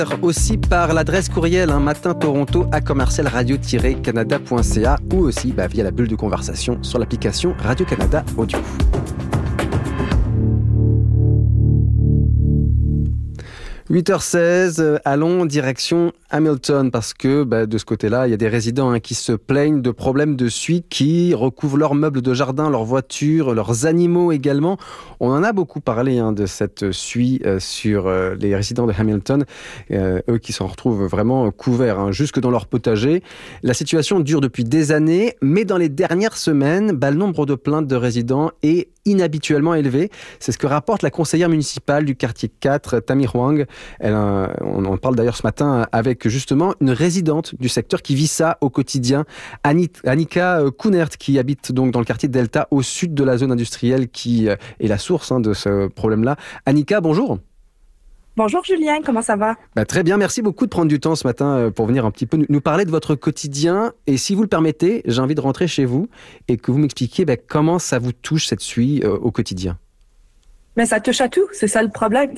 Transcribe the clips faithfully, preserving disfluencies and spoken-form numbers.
Aussi par l'adresse courriel hein, matin toronto à commercial radio tiret canada point c a ou aussi bah, via la bulle de conversation sur l'application Radio-Canada Audio. huit heures seize, euh, allons direction Hamilton parce que bah, de ce côté-là, il y a des résidents hein, qui se plaignent de problèmes de suie qui recouvrent leurs meubles de jardin, leurs voitures, leurs animaux également. On en a beaucoup parlé hein, de cette suie euh, sur euh, les résidents de Hamilton, euh, eux qui s'en retrouvent vraiment couverts hein, jusque dans leur potager. La situation dure depuis des années, mais dans les dernières semaines, bah, le nombre de plaintes de résidents est inhabituellement élevé. C'est ce que rapporte la conseillère municipale du quartier quatre, Tammy Huang. Elle, euh, on en parle d'ailleurs ce matin avec justement une résidente du secteur qui vit ça au quotidien, Anit, Annika Kunert, qui habite donc dans le quartier Delta au sud de la zone industrielle qui est la source hein, de ce problème-là. Annika, bonjour. Bonjour Julien, comment ça va? Bah, très bien, merci beaucoup de prendre du temps ce matin pour venir un petit peu nous parler de votre quotidien. Et si vous le permettez, j'ai envie de rentrer chez vous et que vous m'expliquiez bah, comment ça vous touche cette suie euh, au quotidien. Mais ça touche à tout, c'est ça le problème.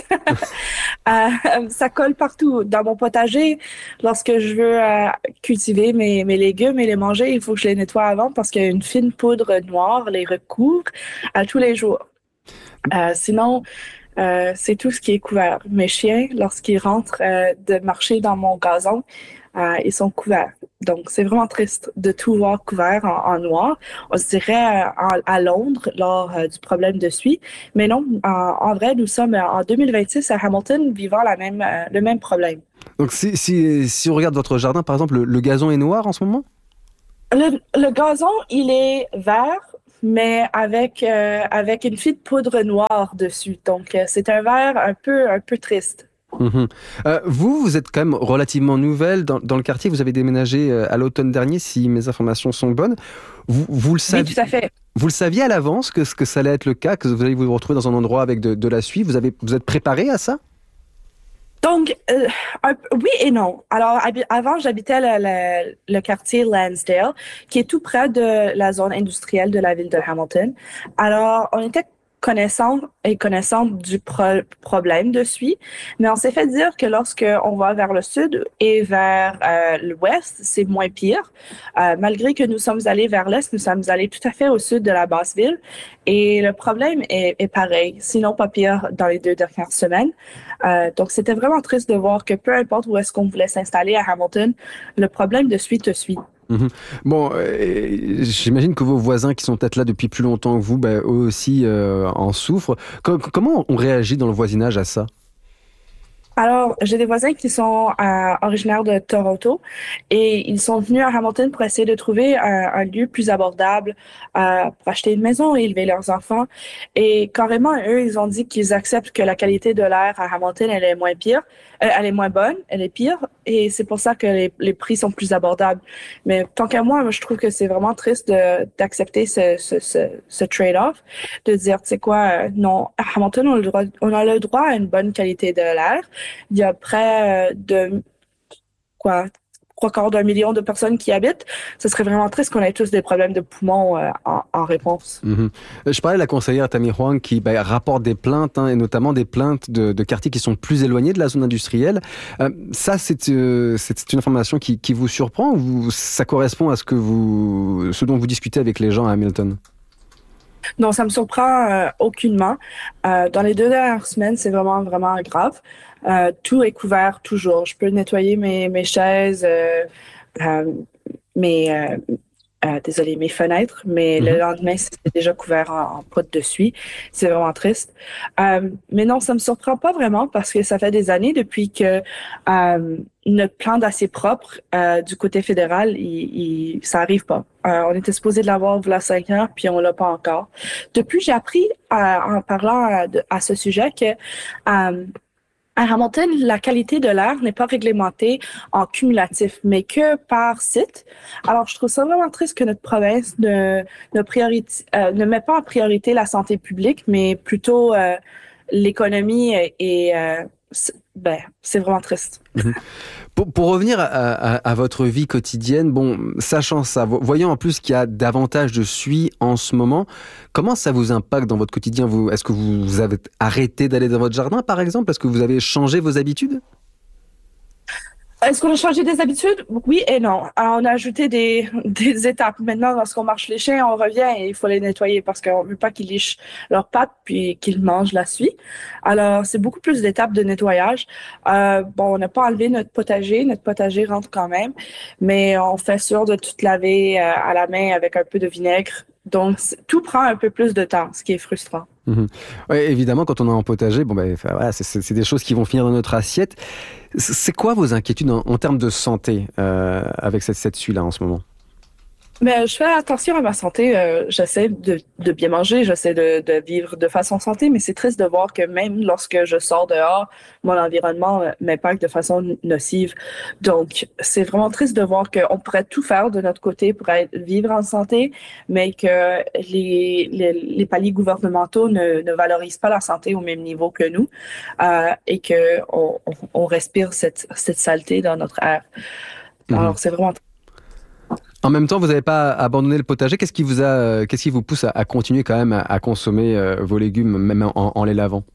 euh, ça colle partout. Dans mon potager, lorsque je veux euh, cultiver mes, mes légumes et les manger, il faut que je les nettoie avant parce qu'il y a une fine poudre noire les recouvre à tous les jours. Euh, sinon, euh, c'est tout ce qui est couvert. Mes chiens, lorsqu'ils rentrent euh, de marcher dans mon gazon, euh, ils sont couverts. Donc, c'est vraiment triste de tout voir couvert en, en noir. On se dirait euh, en, à Londres lors euh, du problème de suie. Mais non, en, en vrai, nous sommes en deux mille vingt-six à Hamilton vivant la même, euh, le même problème. Donc, si, si, si on regarde votre jardin, par exemple, le, le gazon est noir en ce moment? Le, le gazon, il est vert, mais avec, euh, avec une fine poudre noire dessus. Donc, euh, c'est un vert un peu, un peu triste. Mmh. Euh, vous, vous êtes quand même relativement nouvelle dans, dans le quartier. Vous avez déménagé à l'automne dernier, si mes informations sont bonnes. Vous, vous le saviez, oui, tout à fait. Vous le saviez à l'avance que, que ça allait être le cas, que vous allez vous retrouver dans un endroit avec de, de la suie. Vous, avez, vous êtes préparé à ça? Donc, euh, un, oui et non. Alors, hab- avant, j'habitais le, le, le quartier Lansdale, qui est tout près de la zone industrielle de la ville de Hamilton. Alors, on était connaissant et connaissante du pro- problème de suie, mais on s'est fait dire que lorsque on va vers le sud et vers euh, l'ouest, c'est moins pire. Euh, malgré que nous sommes allés vers l'est, nous sommes allés tout à fait au sud de la basse ville et le problème est, est pareil, sinon pas pire dans les deux dernières semaines. Euh, donc c'était vraiment triste de voir que peu importe où est-ce qu'on voulait s'installer à Hamilton, le problème de suie te suit. Mmh. Bon, euh, j'imagine que vos voisins qui sont peut-être là depuis plus longtemps que vous, bah, eux aussi euh, en souffrent. Com- comment on réagit dans le voisinage à ça? Alors, j'ai des voisins qui sont euh, originaires de Toronto et ils sont venus à Hamilton pour essayer de trouver un, un lieu plus abordable euh, pour acheter une maison et élever leurs enfants. Et carrément, eux, ils ont dit qu'ils acceptent que la qualité de l'air à Hamilton, elle est moins pire, euh, elle est moins bonne, elle est pire et c'est pour ça que les, les prix sont plus abordables. Mais tant qu'à moi, je trouve que c'est vraiment triste de, d'accepter ce, ce, ce, ce trade-off, de dire, tu sais quoi, euh, non, à Hamilton, on a, le droit, on a le droit à une bonne qualité de l'air. Il y a près de quoi, trois quarts d'un million de personnes qui y habitent. Ce serait vraiment triste qu'on ait tous des problèmes de poumons euh, en, en réponse. Mmh. Je parlais de la conseillère Tammy Huang qui bah, rapporte des plaintes, hein, et notamment des plaintes de, de quartiers qui sont plus éloignés de la zone industrielle. Euh, ça, c'est, euh, c'est une information qui, qui vous surprend ou ça correspond à ce, que vous, ce dont vous discutez avec les gens à Hamilton? Non, ça me surprend euh, aucunement. Euh, dans les deux dernières semaines, c'est vraiment, vraiment grave. Euh, tout est couvert toujours. Je peux nettoyer mes, mes chaises, euh, euh, mes, euh, euh, désolé, mes fenêtres, mais mm-hmm. le lendemain, c'est déjà couvert en, en poudre de suie. C'est vraiment triste. Euh, mais non, ça me surprend pas vraiment parce que ça fait des années depuis que euh, notre plan d'acier propre euh, du côté fédéral, il, il, ça arrive pas. Euh, on était supposé de l'avoir il y a cinq ans, puis on l'a pas encore. Depuis, j'ai appris euh, en parlant à, à ce sujet que euh, à Hamilton, la qualité de l'air n'est pas réglementée en cumulatif, mais que par site. Alors, je trouve ça vraiment triste que notre province ne ne, priorité, euh, ne met pas en priorité la santé publique, mais plutôt euh, l'économie et, et euh, c'est, ben, c'est vraiment triste. Mmh. Pour, pour revenir à, à, à votre vie quotidienne, bon, sachant ça, voyant en plus qu'il y a davantage de suie en ce moment, comment ça vous impacte dans votre quotidien? Vous, est-ce que vous avez arrêté d'aller dans votre jardin, par exemple? Est-ce que vous avez changé vos habitudes? Est-ce qu'on a changé des habitudes? Oui et non. Alors, on a ajouté des, des étapes. Maintenant, lorsqu'on marche les chiens, on revient et il faut les nettoyer parce qu'on ne veut pas qu'ils lichent leurs pattes puis qu'ils mangent la suie. Alors, c'est beaucoup plus d'étapes de nettoyage. Euh, bon, on n'a pas enlevé notre potager. Notre potager rentre quand même, mais on fait sûr de tout laver euh, à la main avec un peu de vinaigre. Donc, tout prend un peu plus de temps, ce qui est frustrant. Mmh. Ouais, évidemment, quand on est en potager, bon, ben, voilà, c'est, c'est, c'est des choses qui vont finir dans notre assiette. C'est quoi vos inquiétudes en, en termes de santé euh, avec cette, cette suie-là en ce moment? Mais je fais attention à ma santé. Euh, j'essaie de, de bien manger, j'essaie de, de vivre de façon santé, mais c'est triste de voir que même lorsque je sors dehors, mon environnement m'impacte de façon nocive. Donc, c'est vraiment triste de voir qu'on pourrait tout faire de notre côté pour être, vivre en santé, mais que les, les, les paliers gouvernementaux ne, ne valorisent pas la santé au même niveau que nous euh, et qu'on on, on respire cette, cette saleté dans notre air. Alors, mmh. c'est vraiment triste. En même temps, vous n'avez pas abandonné le potager. Qu'est-ce qui vous a, qu'est-ce qui vous pousse à, à continuer quand même à, à consommer euh, vos légumes, même en, en les lavant?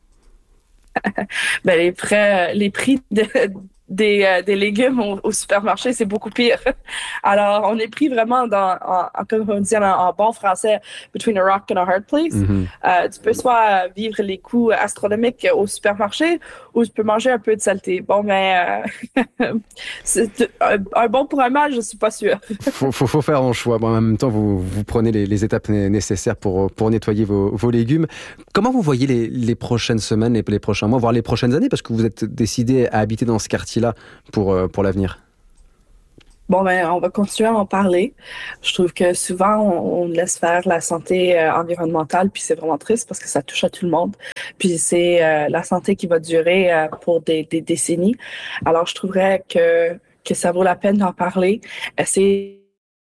Ben, les, prêts, les prix de, des, euh, des légumes au, au supermarché, c'est beaucoup pire. Alors, on est pris vraiment dans, en, en, comme on dit en, en bon français, between a rock and a hard place. Mm-hmm. Euh, tu peux soit vivre les coûts astronomiques au supermarché ou tu peux manger un peu de saleté. Bon, mais euh, c'est un, un bon pour un mal, je suis pas sûre. faut, faut, faut faire un choix. Bon, en même temps, vous, vous prenez les, les étapes nécessaires pour, pour nettoyer vos, vos légumes. Comment vous voyez les, les prochaines semaines, les, les prochains mois, voire les prochaines années, parce que vous êtes décidé à habiter dans ce quartier-là pour, pour l'avenir? Bon, ben, on va continuer à en parler. Je trouve que souvent, on, on laisse faire la santé euh, environnementale, puis c'est vraiment triste parce que ça touche à tout le monde. Puis c'est euh, la santé qui va durer euh, pour des, des décennies. Alors, je trouverais que, que ça vaut la peine d'en parler. Essayer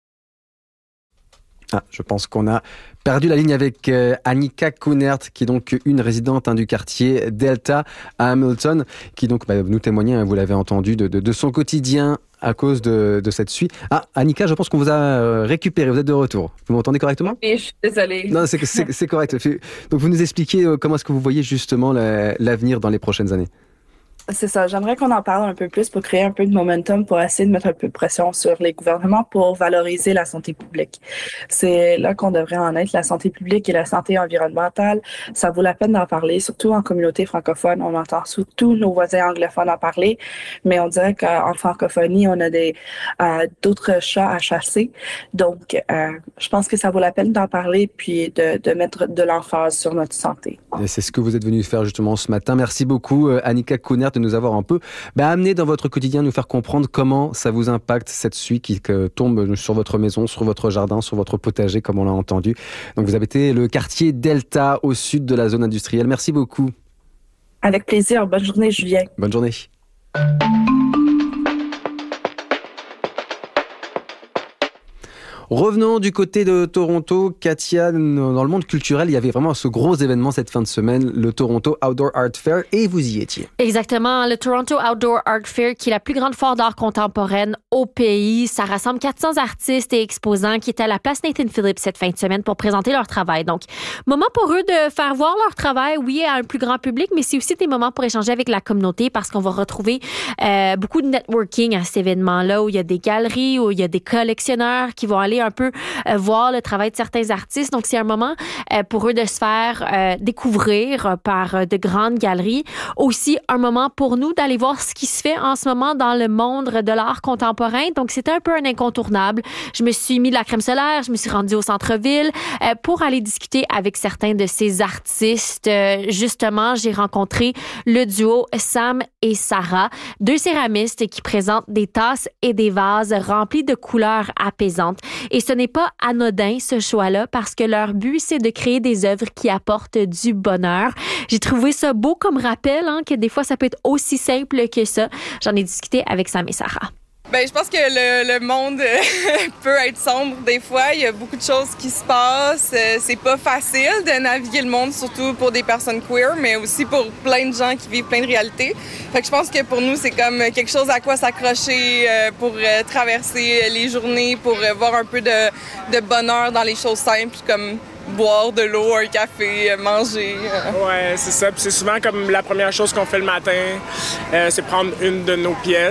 Ah, je pense qu'on a perdu la ligne avec euh, Annika Kunert, qui est donc une résidente hein, du quartier Delta à Hamilton, qui donc bah, nous témoignait, hein, vous l'avez entendu, de, de, de son quotidien à cause de, de cette suie. Ah, Annika, je pense qu'on vous a récupéré, vous êtes de retour. Vous m'entendez correctement? Oui, je suis désolée. Non, c'est, c'est, c'est correct. Donc vous nous expliquez euh, comment est-ce que vous voyez justement la, l'avenir dans les prochaines années? C'est ça. J'aimerais qu'on en parle un peu plus pour créer un peu de momentum, pour essayer de mettre un peu de pression sur les gouvernements pour valoriser la santé publique. C'est là qu'on devrait en être, la santé publique et la santé environnementale. Ça vaut la peine d'en parler, surtout en communauté francophone. On entend surtout nos voisins anglophones en parler, mais on dirait qu'en francophonie, on a des euh, d'autres chats à chasser. Donc, euh, je pense que ça vaut la peine d'en parler puis de, de mettre de l'emphase sur notre santé. Et c'est ce que vous êtes venu faire justement ce matin. Merci beaucoup, Annika Kunert, de nous avoir un peu bah, amené dans votre quotidien, nous faire comprendre comment ça vous impacte cette suie qui que, tombe sur votre maison, sur votre jardin, sur votre potager, comme on l'a entendu. Donc vous habitez le quartier Delta au sud de la zone industrielle. Merci beaucoup. Avec plaisir. Bonne journée, Julien. Bonne journée. Revenons du côté de Toronto. Katia, dans le monde culturel, il y avait vraiment ce gros événement cette fin de semaine, le Toronto Outdoor Art Fair, et vous y étiez. Exactement, le Toronto Outdoor Art Fair, qui est la plus grande foire d'art contemporaine au pays. Ça rassemble quatre cents artistes et exposants qui étaient à la place Nathan Phillips cette fin de semaine pour présenter leur travail. Donc, moment pour eux de faire voir leur travail, oui, à un plus grand public, mais c'est aussi des moments pour échanger avec la communauté parce qu'on va retrouver euh, beaucoup de networking à cet événement-là où il y a des galeries, où il y a des collectionneurs qui vont aller un peu euh, voir le travail de certains artistes. Donc, c'est un moment euh, pour eux de se faire euh, découvrir euh, par euh, de grandes galeries. Aussi, un moment pour nous d'aller voir ce qui se fait en ce moment dans le monde de l'art contemporain. Donc, c'était un peu un incontournable. Je me suis mis de la crème solaire, je me suis rendue au centre-ville euh, pour aller discuter avec certains de ces artistes. Euh, justement, j'ai rencontré le duo Sam et Sarah, deux céramistes qui présentent des tasses et des vases remplis de couleurs apaisantes. Et ce n'est pas anodin, ce choix-là, parce que leur but, c'est de créer des œuvres qui apportent du bonheur. J'ai trouvé ça beau comme rappel, hein, que des fois, ça peut être aussi simple que ça. J'en ai discuté avec Sam et Sarah. Ben, je pense que le, le monde peut être sombre des fois. Il y a beaucoup de choses qui se passent. C'est pas facile de naviguer le monde, surtout pour des personnes queer, mais aussi pour plein de gens qui vivent plein de réalités. Fait que je pense que pour nous, c'est comme quelque chose à quoi s'accrocher pour traverser les journées, pour voir un peu de, de bonheur dans les choses simples, comme boire de l'eau, un café, manger. Ouais, c'est ça. Puis c'est souvent comme la première chose qu'on fait le matin, euh, c'est prendre une de nos pièces.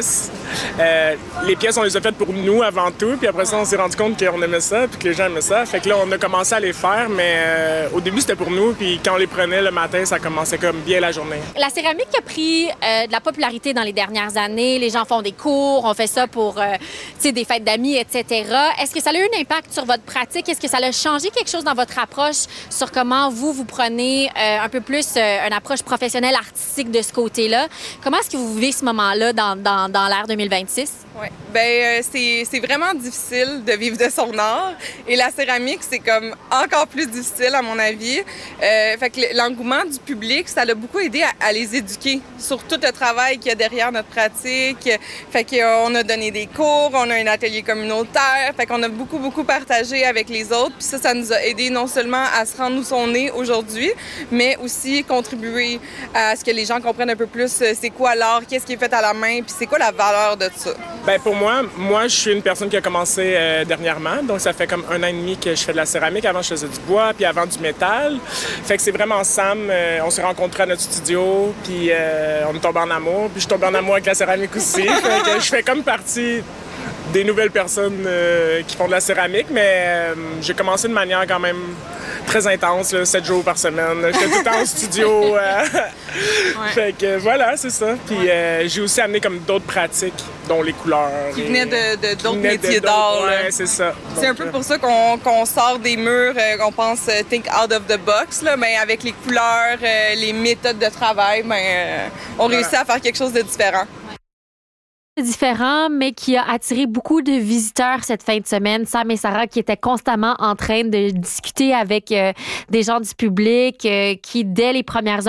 Euh, les pièces, on les a faites pour nous avant tout, puis après ça, on s'est rendu compte qu'on aimait ça, puis que les gens aimaient ça. Fait que là, on a commencé à les faire, mais euh, au début, c'était pour nous, puis quand on les prenait le matin, ça commençait comme bien la journée. La céramique a pris euh, de la popularité dans les dernières années. Les gens font des cours, on fait ça pour euh, des fêtes d'amis, et cetera. Est-ce que ça a eu un impact sur votre pratique? Est-ce que ça a changé quelque chose dans votre approche sur comment vous, vous prenez euh, un peu plus euh, une approche professionnelle, artistique de ce côté-là? Comment est-ce que vous vivez ce moment-là dans, dans, dans l'ère deux mille vingt-six? Oui, bien, euh, c'est, c'est vraiment difficile de vivre de son art. Et la céramique, c'est comme encore plus difficile, à mon avis. Euh, fait que l'engouement du public, ça l'a beaucoup aidé à, à les éduquer sur tout le travail qu'il y a derrière notre pratique. Fait qu'on a donné des cours, on a un atelier communautaire. Fait qu'on a beaucoup, beaucoup partagé avec les autres. Puis ça, ça nous a aidé non seulement à se rendre où on est aujourd'hui, mais aussi contribuer à ce que les gens comprennent un peu plus c'est quoi l'art, qu'est-ce qui est fait à la main, puis c'est quoi la valeur de ça. Ben pour moi, moi, je suis une personne qui a commencé euh, dernièrement. Donc, ça fait comme un an et demi que je fais de la céramique. Avant, je faisais du bois, puis avant, du métal. Fait que c'est vraiment Sam. Euh, on s'est rencontrés à notre studio, puis euh, on est tombé en amour. Puis je suis tombé en amour avec la céramique aussi. Fait que je fais comme partie des nouvelles personnes euh, qui font de la céramique, mais euh, j'ai commencé de manière quand même très intense, là, sept jours par semaine. J'étais tout le temps au studio. Euh... Ouais. Fait que voilà, c'est ça. Puis euh, j'ai aussi amené comme d'autres pratiques, dont les couleurs. Qui venaient de, de, d'autres métiers d'art. Ouais, c'est ça. C'est Donc, un peu pour ça qu'on, qu'on sort des murs, euh, qu'on pense euh, think out of the box, là, mais avec les couleurs, euh, les méthodes de travail, ben, euh, on voilà. réussit à faire quelque chose de différent. Différent, mais qui a attiré beaucoup de visiteurs cette fin de semaine. Sam et Sarah qui étaient constamment en train de discuter avec euh, des gens du public euh, qui, dès les premières heures,